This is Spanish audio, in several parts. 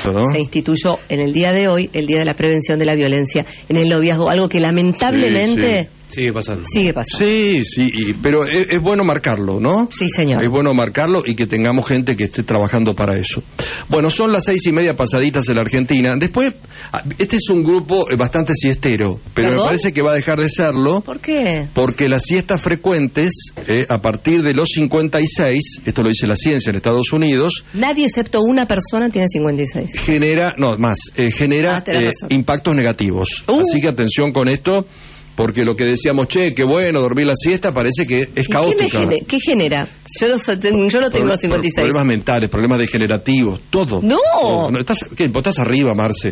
esto, ¿no? Se instituyó en el día de hoy el Día de la Prevención de la Violencia en el Noviazgo, algo que lamentablemente sigue pasando. Sí, pero es bueno marcarlo, ¿no? Sí, señor. Es bueno marcarlo y que tengamos gente que esté trabajando para eso. Bueno, son las 6:30 pasaditas en la Argentina. Después, este es un grupo bastante siestero, pero ¿Perdón? me parece que va a dejar de serlo. ¿Por qué? Porque las siestas frecuentes, a partir de los 56, esto lo dice la ciencia en Estados Unidos, Nadie excepto una persona tiene 56. genera tenés razón. impactos negativos. Así que atención con esto, porque lo que decíamos, qué bueno dormir la siesta, parece que es caótico. ¿Qué genera? Yo no tengo 56. Problemas mentales, problemas degenerativos, todo. ¡No! Todo. Vos estás arriba, Marce.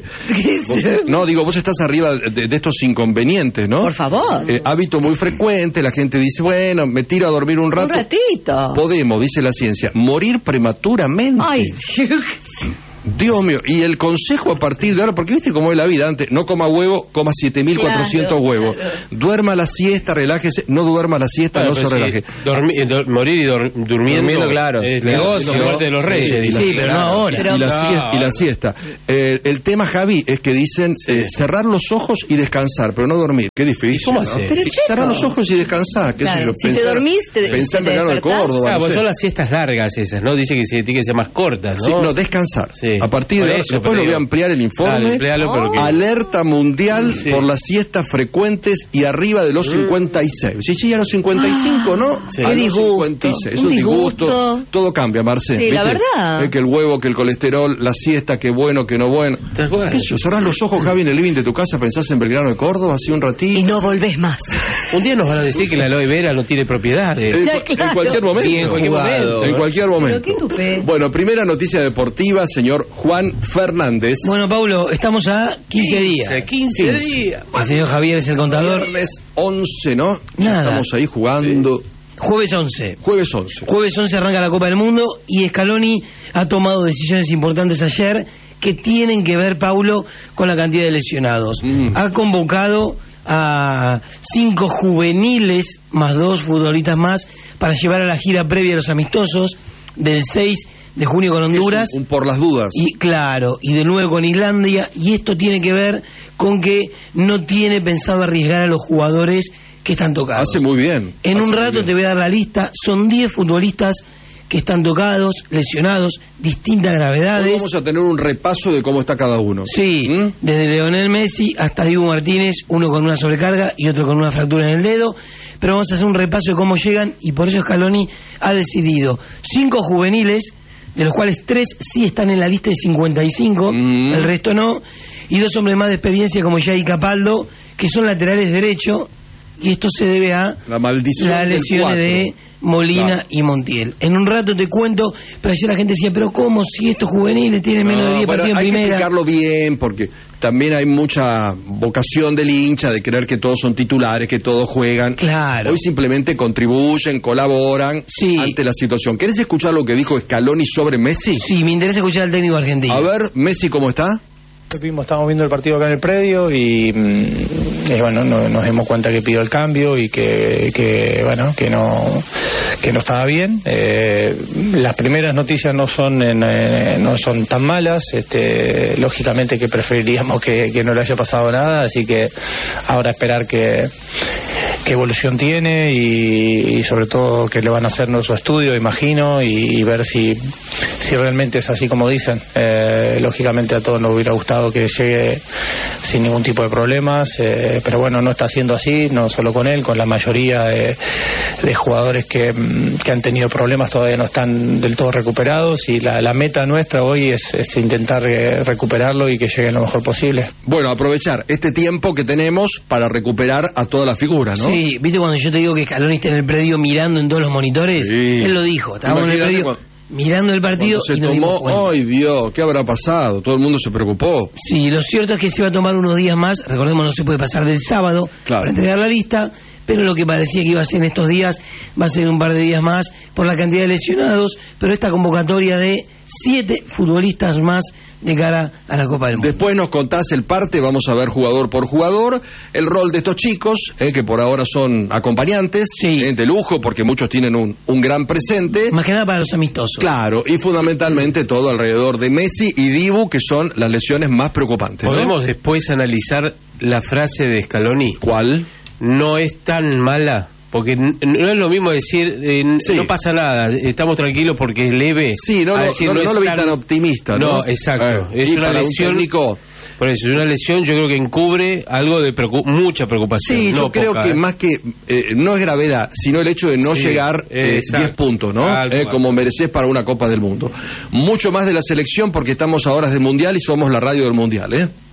Vos estás arriba de estos inconvenientes, ¿no? Por favor. Hábito muy frecuente, la gente dice, bueno, me tiro a dormir un rato. Un ratito. Podemos, dice la ciencia, morir prematuramente. Ay, Dios mío, y el consejo a partir de ahora, porque viste cómo es la vida antes, no coma huevo, coma 7.400 huevos. Claro. Duerma la siesta, relájese, no duerma la siesta, no se relaje. Morir y durmiendo, claro. Es la muerte de los reyes. Sí, pero no ahora. Y la siesta. El tema, Javi, es que dicen cerrar los ojos y descansar, pero no dormir. Qué difícil. ¿Cómo ¿no? hacer? Cerrar los ojos y descansar, qué sé yo. Si te dormís, pensar en verano de Córdoba. Claro, son las siestas largas esas, ¿no? Dice que tiene que ser más cortas, ¿no? Sí, no, descansar. Sí. A partir de eso, después lo voy a ampliar el informe. Alerta mundial por las siestas frecuentes y arriba de los 56. Sí, a los 55, ¿no? Sí. A los 56. Es un disgusto. Todo cambia, Marce. Sí, la verdad. Que el huevo, que el colesterol, la siesta, que bueno, que no bueno. ¿Qué es eso? Cerrás los ojos, Javi, en el living de tu casa, pensás en Belgrano de Córdoba, así un ratito. Y no volvés más. Un día nos van a decir que la aloe vera no tiene propiedades. Claro. En cualquier momento. Sí, en cualquier momento. En cualquier momento. ¿Pero qué tupé? Bueno, primera noticia deportiva, señor Juan Fernández. Bueno, Paulo, estamos a 15 días. 15 días. El señor Javier es el contador. Viernes 11, ¿no? Ya Nada. estamos ahí jugando. Jueves 11. Jueves 11. Jueves 11 arranca la Copa del Mundo y Scaloni ha tomado decisiones importantes ayer que tienen que ver, Paulo, con la cantidad de lesionados. Ha convocado a 5 juveniles más 2 futbolistas más para llevar a la gira previa a los amistosos del 6 de junio con Honduras. Un por las dudas. Y claro, y de nuevo con Islandia, y esto tiene que ver con que no tiene pensado arriesgar a los jugadores que están tocados. Hace muy bien. En un rato te voy a dar la lista, son 10 futbolistas que están tocados, lesionados, distintas gravedades. Hoy vamos a tener un repaso de cómo está cada uno. Sí, desde Lionel Messi hasta Dibu Martínez, uno con una sobrecarga y otro con una fractura en el dedo, pero vamos a hacer un repaso de cómo llegan y por eso Scaloni ha decidido 5 juveniles, de los cuales 3 sí están en la lista de 55, el resto no, y 2 hombres más de experiencia como Jay Capaldo, que son laterales derecho, y esto se debe a la maldición las lesiones de Molina y Montiel. En un rato te cuento, pero ayer la gente decía, pero ¿cómo si estos juveniles tienen menos de 10 partidos en primera? Hay que explicarlo bien, porque también hay mucha vocación del hincha de creer que todos son titulares, que todos juegan. Claro. Hoy simplemente contribuyen, colaboran ante la situación. ¿Querés escuchar lo que dijo Scaloni sobre Messi? Sí, me interesa escuchar al técnico argentino. A ver, Messi, ¿cómo está? Estamos viendo el partido acá en el predio y bueno, nos dimos cuenta que pidió el cambio y que no estaba bien. Las primeras noticias no son tan malas. Lógicamente que preferiríamos que no le haya pasado nada, así que ahora esperar qué evolución tiene y sobre todo que le van a hacer nuestro estudio, imagino, y ver si realmente es así como dicen. Lógicamente a todos nos hubiera gustado que llegue sin ningún tipo de problemas, pero bueno, no está siendo así, no solo con él, con la mayoría de jugadores que han tenido problemas todavía no están del todo recuperados, y la meta nuestra hoy es intentar recuperarlo y que llegue lo mejor posible. Bueno, aprovechar este tiempo que tenemos para recuperar a toda la figura, ¿no? Sí, viste cuando yo te digo que Scaloni está en el predio mirando en todos los monitores, él lo dijo, estábamos en el predio mirando el partido se y nos tomó, dimos cuenta. ¡ay Dios! ¿Qué habrá pasado? Todo el mundo se preocupó. Sí, lo cierto es que se va a tomar unos días más, recordemos, no se puede pasar del sábado para entregar la lista, pero lo que parecía que iba a ser en estos días va a ser un par de días más por la cantidad de lesionados, pero esta convocatoria de 7 futbolistas más de cara a la Copa del Mundo. Después nos contás el parte, vamos a ver jugador por jugador, el rol de estos chicos, que por ahora son acompañantes, de lujo, porque muchos tienen un gran presente. Más que nada para los amistosos. Claro, y fundamentalmente todo alrededor de Messi y Dibu, que son las lesiones más preocupantes. ¿Podemos después analizar la frase de Scaloni? ¿Cuál? No es tan mala. Porque no es lo mismo decir, no pasa nada, estamos tranquilos porque es leve. Sí, no lo vi tan optimista, ¿no? No, exacto. Es una lesión. Por eso, es una lesión, yo creo que encubre algo de mucha preocupación. Sí, yo creo que más que no es gravedad, sino el hecho de no llegar 10 puntos, ¿no? Como mereces para una Copa del Mundo. Mucho más de la selección porque estamos a horas del Mundial y somos la radio del Mundial,